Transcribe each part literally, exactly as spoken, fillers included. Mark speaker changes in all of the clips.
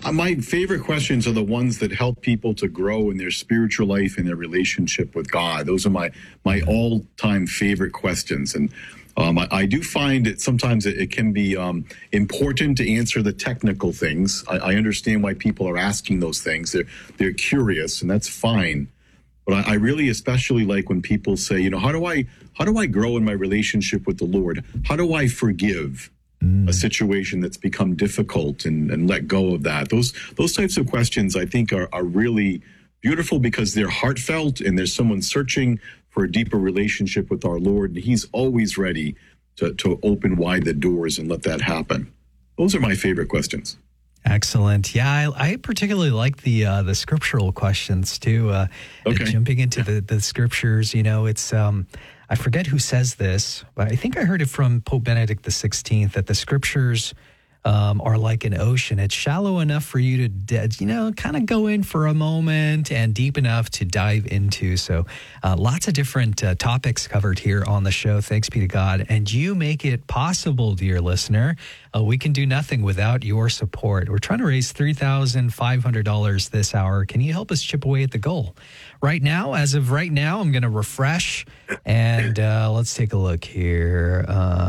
Speaker 1: Uh, my favorite questions are the ones that help people to grow in their spiritual life and their relationship with God. Those are my my all-time favorite questions. And um, I, I do find that sometimes it, it can be um, important to answer the technical things. I, I understand why people are asking those things. They're they're curious, and that's fine. But I, I really especially like when people say, you know, how do I how do I grow in my relationship with the Lord? How do I forgive a situation that's become difficult and, and let go of that? Those those types of questions, I think, are, are really beautiful because they're heartfelt and there's someone searching for a deeper relationship with our Lord. And he's always ready to, to open wide the doors and let that happen. Those are my favorite questions.
Speaker 2: Excellent. Yeah, I, I particularly like the uh, the scriptural questions too. Uh,
Speaker 1: okay.
Speaker 2: Jumping into the, the scriptures, you know, it's... Um, I forget who says this, but I think I heard it from Pope Benedict the sixteenth, that the scriptures um, are like an ocean. It's shallow enough for you to, you know, kind of go in for a moment and deep enough to dive into. So uh, lots of different uh, topics covered here on the show. Thanks be to God. And you make it possible, dear listener. Uh, we can do nothing without your support. We're trying to raise three thousand five hundred dollars this hour. Can you help us chip away at the goal? Right now, as of right now, I'm going to refresh and uh, let's take a look here.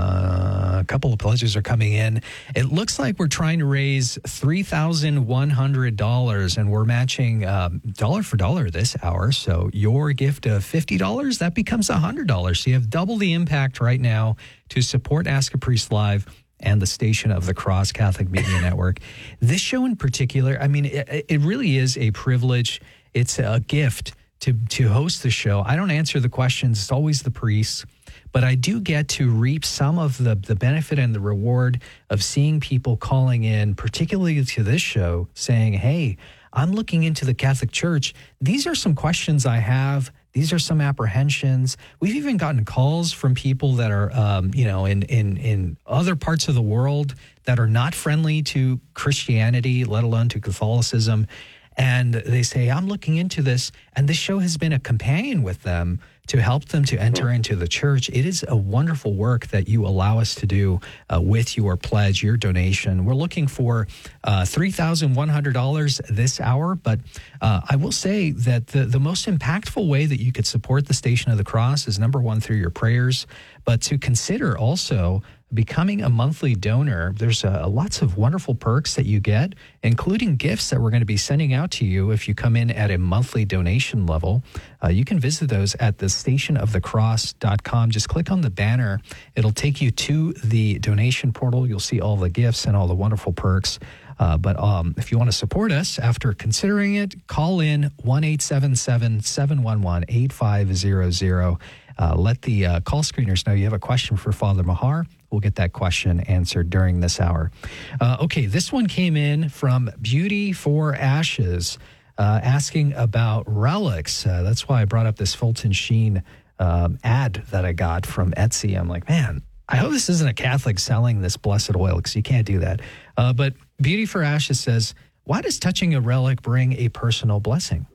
Speaker 2: Uh, a couple of pledges are coming in. It looks like we're trying to raise three thousand one hundred dollars and we're matching um, dollar for dollar this hour. So your gift of fifty dollars, that becomes one hundred dollars. So you have double the impact right now to support Ask a Priest Live and the Station of the Cross Catholic Media Network. This show in particular, I mean, it, it really is a privilege. It's a gift to to host the show. I don't answer the questions. It's always the priests. But I do get to reap some of the, the benefit and the reward of seeing people calling in, particularly to this show, saying, hey, I'm looking into the Catholic Church. These are some questions I have. These are some apprehensions. We've even gotten calls from people that are, um, you know, in, in, in other parts of the world that are not friendly to Christianity, let alone to Catholicism. And they say, I'm looking into this. And this show has been a companion with them to help them to enter into the church. It is a wonderful work that you allow us to do uh, with your pledge, your donation. We're looking for uh, three thousand one hundred dollars this hour, but uh, I will say that the, the most impactful way that you could support the Station of the Cross is, number one, through your prayers, but to consider also becoming a monthly donor. There's uh, lots of wonderful perks that you get, including gifts that we're going to be sending out to you if you come in at a monthly donation level. Uh, you can visit those at the station of the cross dot com. Just click on the banner. It'll take you to the donation portal. You'll see all the gifts and all the wonderful perks. Uh, but um, if you want to support us after considering it, call in one eight seven seven, seven one one, eight five zero zero. Uh, let the uh, call screeners know you have a question for Father Mahar. We'll get that question answered during this hour. Uh, okay, this one came in from Beauty for Ashes, uh, asking about relics. Uh, that's why I brought up this Fulton Sheen um, ad that I got from Etsy. I'm like, man, I hope this isn't a Catholic selling this blessed oil, because you can't do that. Uh, but Beauty for Ashes says, why does touching a relic bring a personal blessing?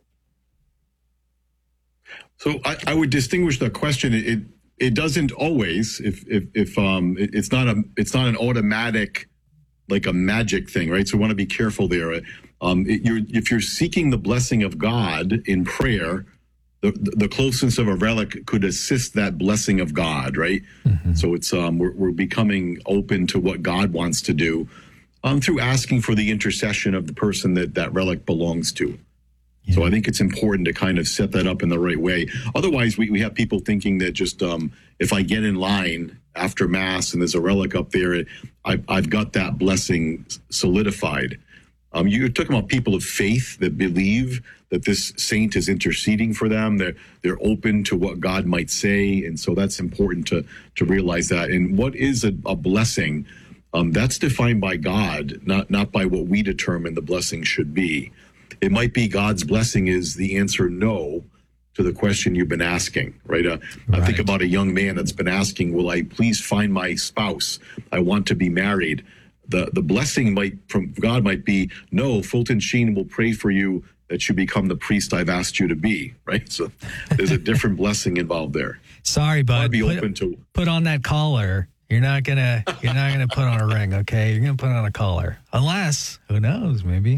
Speaker 1: So I, I would distinguish the question. It it doesn't always. If if if um, it, it's not a it's not an automatic, like a magic thing, right? So we want to be careful there. Um, it, you're if you're seeking the blessing of God in prayer, the the closeness of a relic could assist that blessing of God, right? Mm-hmm. So it's um we're we're becoming open to what God wants to do, um through asking for the intercession of the person that that relic belongs to. Yeah. So I think it's important to kind of set that up in the right way. Otherwise, we, we have people thinking that just um, if I get in line after Mass and there's a relic up there, I, I've got that blessing solidified. Um, you're talking about people of faith that believe that this saint is interceding for them. They're they're open to what God might say, and so that's important to to realize that. And what is a, a blessing? Um, that's defined by God, not not by what we determine the blessing should be. It might be God's blessing is the answer no to the question you've been asking, right? Uh, right? I think about a young man that's been asking, will I please find my spouse? I want to be married. The the blessing might from God might be, no, Fulton Sheen will pray for you that you become the priest I've asked you to be, right? So there's a different blessing involved there.
Speaker 2: Sorry, bud.
Speaker 1: I'd be
Speaker 2: put,
Speaker 1: open to
Speaker 2: put on that collar. You're not gonna you're not gonna put on a ring, okay? You're gonna put on a collar. Unless, who knows, maybe